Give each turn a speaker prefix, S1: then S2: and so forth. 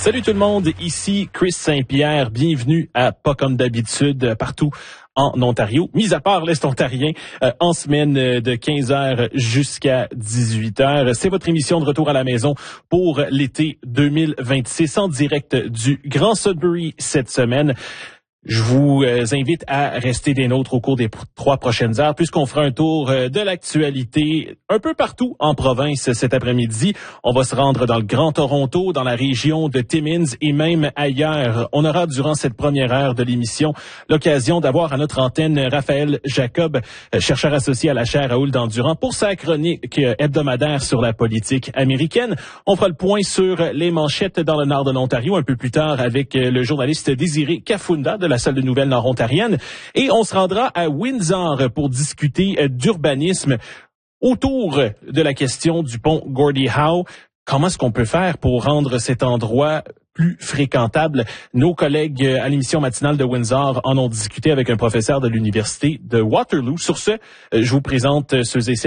S1: Salut tout le monde, ici Chris Saint-Pierre. Bienvenue à Pas comme d'habitude partout en Ontario, mis à part l'Est ontarien, en semaine de 15h jusqu'à 18h. C'est votre émission de retour à la maison pour l'été 2026 en direct du Grand Sudbury cette semaine. Je vous invite à rester des nôtres au cours des 3 prochaines heures, puisqu'on fera un tour de l'actualité un peu partout en province cet après-midi. On va se rendre dans le Grand Toronto, dans la région de Timmins et même ailleurs. On aura durant cette première heure de l'émission l'occasion d'avoir à notre antenne Raphaël Jacob, chercheur associé à la chaire Raoul Dandurand, pour sa chronique hebdomadaire sur la politique américaine. On fera le point sur les manchettes dans le nord de l'Ontario un peu plus tard avec le journaliste Désiré Kafunda de la salle de nouvelles nord-ontarienne. Et on se rendra à Windsor pour discuter d'urbanisme autour de la question du pont Gordie Howe. Comment est-ce qu'on peut faire pour rendre cet endroit plus fréquentable? Nos collègues à l'émission matinale de Windsor en ont discuté avec un professeur de l'université de Waterloo. Sur ce, je vous présente ceux et celles